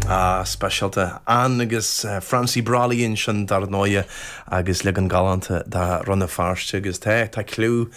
Specialta agus Francie Brawley in sin dar nóie agus le an galanta da runna farste agus tá clú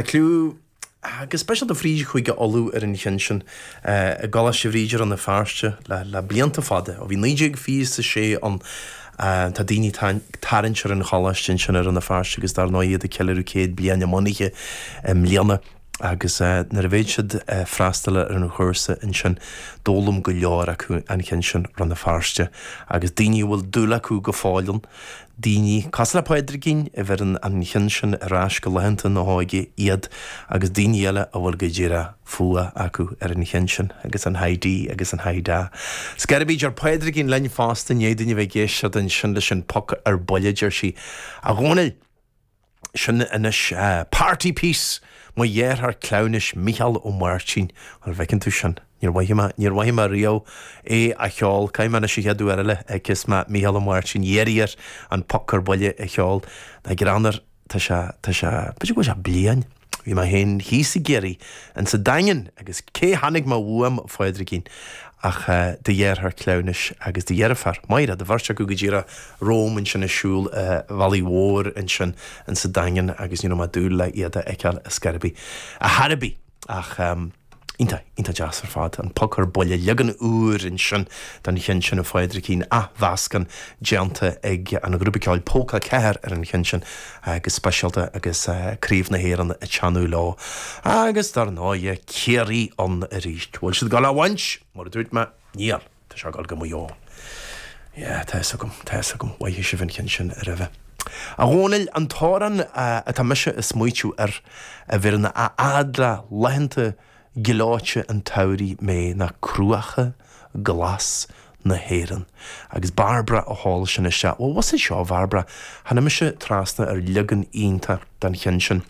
agus specialta fríide chuige olú an chin sin a gala se fríidir an na farste le blianta fada a bhí 9 fís sa sé an tá daoine tarinsear an chalastin sin ar an na farste agus dar nóiad a ceú céad bliana moniche mlíana agus nar a bhéid siad freastala ar an chuirsa in sin dólam go leor acu an chin sin ran na farste agus daoine bhfuil dúla acu go fáileann daoine cas le paidir cinn a bheit an chin sin arás go lehananta na háige iad agus daoine eile a bhfuil go ddíire fua acu ar an chin sin agus an haidí agus an haidá. Scarabíd ar paidir cinn lein fásta ní daoine bheith géisiad an sin leis an poc ar bolleidir si a ghánail sin inis party piece Mo dhéar clownish Michal ó Martin ar bhecinn tú sin. Níor waithima rio a cheol caiimena si headú eile agus ma Michal ó Martin dhéiríar an pocar bolle a cheol. Na granar tá se go se blian. Bhí ma hen hí sa géirí an sa dain agus cé hanig má bhuam fáidir cinn ach de dhéar clownish agus de dhéarfar. Maira de bharse go ddíra Róm in sin nasúl Valley War in sin an sa dain agus ma dúil le iad a eiceal a Scarabí. A Harabí ach Inta jazz ar fad an pocar bolle legan úr in sin dan chin sin a fáidir cinn a bhascan deanta ag an grúpa ceáil póca ceir ar an chin sin agus speisialta agus críomh na héan a teanú lá agus dar náide céirí an a ríist. Bhfuil siad gáil ahhaint mar a dúirt me níl tá se gáil go mó. Teessa gom waithí se bhain chin sin a raheh. A ghánail an táran a tá meise is muitiú ar a bhíranna a adra lehananta giláte an taurí mé na cruacha glas na héan. Agus Barbara a hála sin is se. Was is seo Barbara? Hanna me se trasna ar legan ionta den chin sin.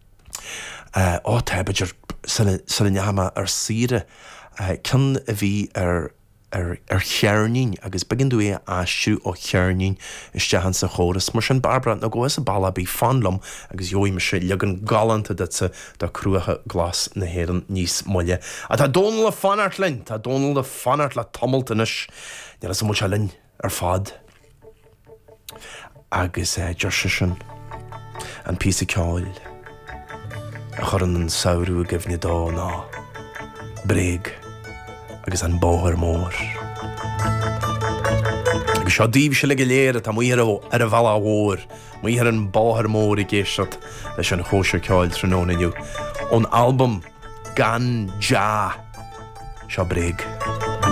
Tebaidir sanna neama ar sire cin a bhí ar chearnín agus begin dú é asú ó chearnín istehan sa chóras mar sin Barbara na go is a balla bí fanlam agus joim me se legan galanta dat sa da cruacha glas na héan níos molle. A tá dónal le fanart linn, tá dónal le fanart le tomultanis ní as mu linn ar fad. Agus deirse sin an písa ceáil a chur an saoirú a gibhne dá ná bréig agus an bóthar mór. Agus seo díobh se le go léire tá muoar ar a bhela hór, muoar an bóthar mór i ggéisiart leis an chóisir ceáil trónaniu. Ón album Gan Ja seo bréig.